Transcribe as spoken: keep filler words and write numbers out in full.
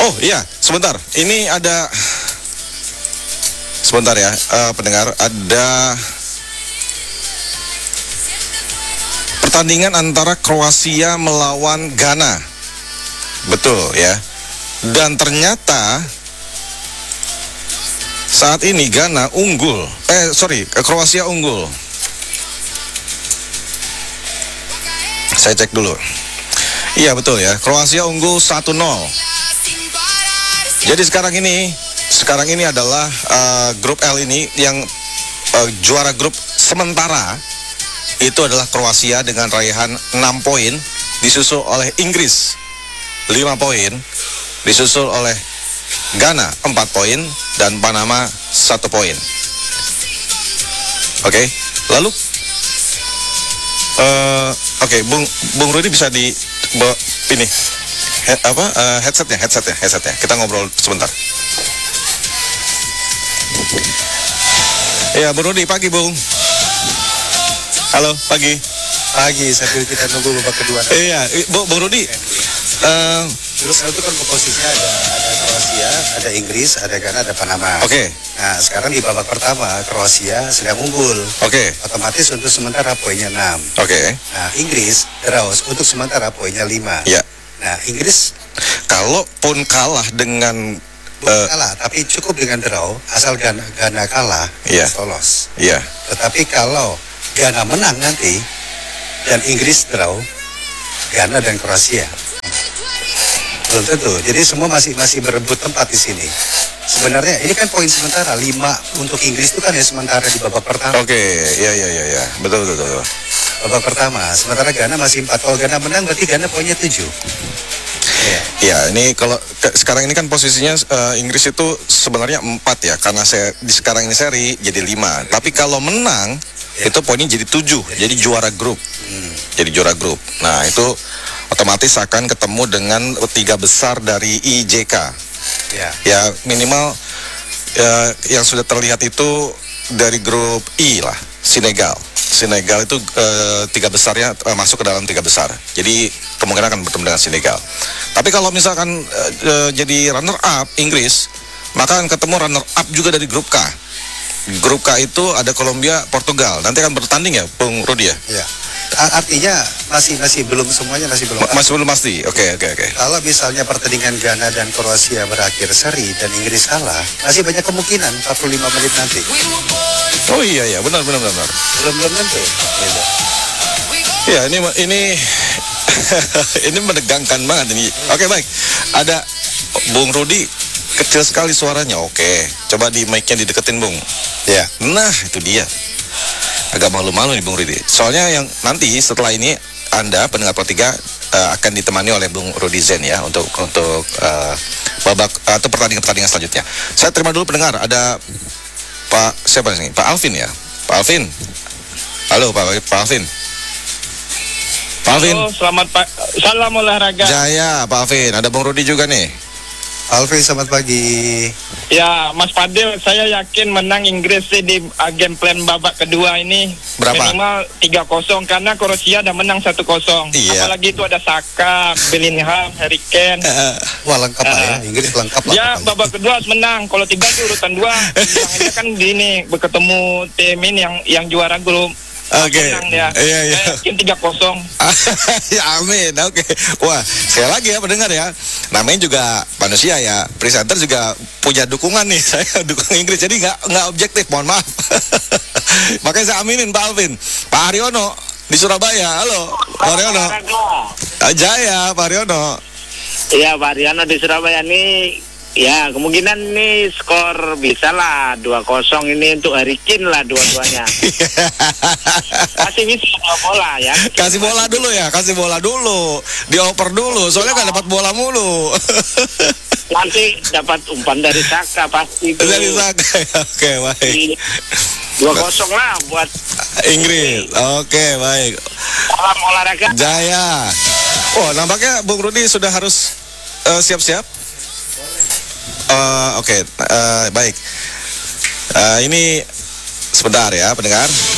Oh iya, sebentar. Ini ada, sebentar ya, uh, pendengar. Ada pertandingan antara Kroasia melawan Ghana. Betul ya. Dan ternyata saat ini Ghana unggul. Eh sorry, Kroasia unggul. Saya cek dulu. Iya betul ya, Kroasia unggul satu nol. Jadi sekarang ini, sekarang ini adalah uh, grup L ini yang uh, juara grup sementara itu adalah Kroasia dengan raihan enam poin, disusul oleh Inggris lima poin, disusul oleh Ghana empat poin dan Panama satu poin. Oke, okay. Lalu uh, oke, okay, Bung Bung Rudi bisa di Bo, ini he, apa uh, headsetnya headsetnya headsetnya kita ngobrol sebentar. Ya Bung Rudi, pagi Bung. Halo, pagi. Pagi, sambil kita nunggu babak kedua. Iya, Bu, Bung Rudi. Uh, Terus itu kan komposisinya ada ada Kroasia, ada Inggris, ada Ghana, ada Panama. Oke. Okay. Nah, sekarang di babak pertama Kroasia sedang unggul. Oke. Okay. Otomatis untuk sementara poinnya enam. Oke. Okay. Nah, Inggris terus untuk sementara poinnya lima. Iya. Nah, Inggris kalaupun kalah dengan bukan uh, kalah, tapi cukup dengan draw, asal Ghana, Ghana kalah, iya. lolos. Iya. Tetapi kalau Ghana menang nanti dan Inggris draw, Ghana dan Kroasia belum tentu. Jadi semua masih masih berebut tempat di sini. Sebenarnya ini kan poin sementara lima untuk Inggris itu kan ya sementara di babak pertama. Oke, okay. ya ya ya ya. Betul betul betul. Babak pertama, sementara Ghana masih empat. Kalau Ghana menang berarti Ghana poinnya tujuh. Ya, ya ini kalau ke, sekarang ini kan posisinya uh, Inggris itu sebenarnya empat ya, karena saya di sekarang ini seri jadi lima. Tapi kalau menang ya, itu poinnya jadi tujuh, jadi, jadi juara grup. Hmm. Jadi juara grup. Nah, itu otomatis akan ketemu dengan tiga besar dari I J K. Ya, ya minimal ya, yang sudah terlihat itu dari grup I lah, Senegal. Senegal itu uh, tiga besarnya uh, masuk ke dalam tiga besar. Jadi kemungkinan akan bertemu dengan Senegal. Tapi kalau misalkan uh, uh, jadi runner up Inggris, maka akan ketemu runner up juga dari grup K. Grup K itu ada Kolombia, Portugal. Nanti akan bertanding ya, Bung Rudi ya? Iya. Artinya masih masih belum semuanya masih belum. Masih belum pasti. Oke, okay, oke, okay, oke. Okay. Kalau misalnya pertandingan Ghana dan Kroasia berakhir seri dan Inggris kalah, masih banyak kemungkinan empat puluh lima menit nanti. Oh iya ya, benar benar benar. Belum belum tentu. Gitu. Ya, ini ini ini menegangkan banget ini. Oke, okay, baik. Ada Bung Rudi kecil sekali suaranya. Oke, okay. Coba di mic-nya dideketin, Bung. Ya. Nah, itu dia. Agak malu-malu nih Bung Rudi. Soalnya yang nanti setelah ini Anda pendengar Pro tiga uh, akan ditemani oleh Bung Rudi Zen ya untuk untuk uh, babak uh, atau pertandingan-pertandingan selanjutnya. Saya terima dulu pendengar, ada Pak siapa nih? Pak Alvin ya. Pak Alvin. Halo Pak Pak Alvin. Pak Alvin. Halo, selamat Pak. Salam olahraga. Jaya, Pak Alvin. Ada Bung Rudi juga nih. Alvin, selamat pagi. Ya, Mas Fadil, saya yakin menang Inggris sih di uh, game plan babak kedua ini. Berapa? Minimal tiga kosong karena Kroasia udah menang satu kosong. Iya. Apalagi itu ada Saka, Bellingham, Harry Kane. Uh, wah, lengkap uh, lah ya. Inggris lengkap lah. Ya, babak kedua harus menang. Kalau tiga itu urutan dua. Yang kan di ini berketemu tim ini yang yang juara grup. Oke. Okay. Ya. Iya, iya. Saya yakin tiga kosong. Ya, amin. Oke. Okay. Wah, sekali lagi ya pendengar ya. Namanya juga manusia ya. Presenter juga punya dukungan nih. Saya dukung Inggris. Jadi nggak nggak objektif. Mohon maaf. Makanya saya aminin Pak Alvin. Pak Haryono di Surabaya. Halo, Pak Haryono. Jaya, Pak Haryono. Iya, Pak Haryono di Surabaya nih. Ya, kemungkinan nih skor bisa lah dua kosong ini untuk Harry Kane lah dua-duanya. Kasih bisa dua bola ya. Kasih bola dulu ya, kasih bola dulu. Dioper dulu, soalnya nggak dapat bola mulu. Nanti dapat umpan dari Saka pasti. Dari Saka, oke baik. Dua kosong lah buat Inggris. Oke baik. Salam olahraga. Jaya. Oh, nampaknya Bung Rudi sudah harus uh, siap-siap. Uh, Oke, okay. uh, baik. Uh, ini sebentar ya, pendengar.